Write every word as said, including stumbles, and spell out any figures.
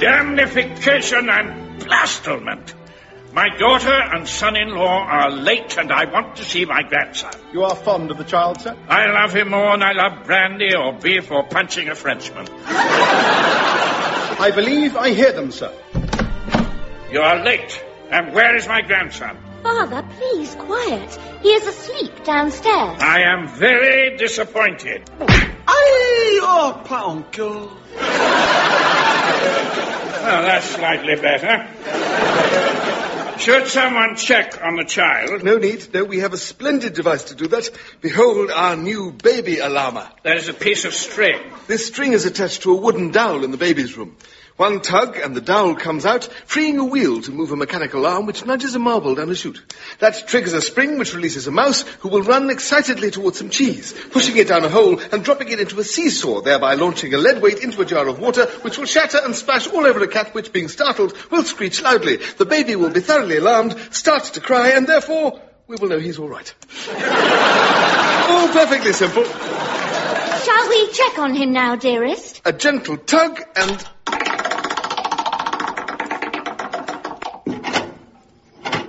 Damnification and blastlement. My daughter and son-in-law are late, and I want to see my grandson. You are fond of the child, sir? I love him more than I love brandy or beef or punching a Frenchman. I believe I hear them, sir. You are late. And where is my grandson? Father, please, quiet. He is asleep downstairs. I am very disappointed. Aye, oh, pas uncle. Well, that's slightly better. Should someone check on the child? No need. No, we have a splendid device to do that. Behold our new baby alarmer. There is a piece of string. This string is attached to a wooden dowel in the baby's room. One tug and the dowel comes out, freeing a wheel to move a mechanical arm which nudges a marble down a chute. That triggers a spring which releases a mouse who will run excitedly towards some cheese, pushing it down a hole and dropping it into a seesaw, thereby launching a lead weight into a jar of water which will shatter and splash all over a cat which, being startled, will screech loudly. The baby will be thoroughly alarmed, start to cry, and therefore we will know he's all right. All perfectly simple. Shall we check on him now, dearest? A gentle tug and...